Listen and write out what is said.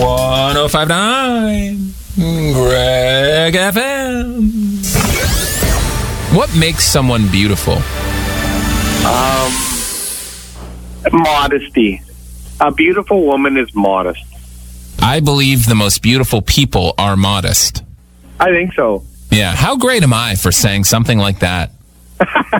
105.9 Greg FM. What makes someone beautiful? Modesty. A beautiful woman is modest. I believe the most beautiful people are modest. I think so. Yeah. How great am I for saying something like that?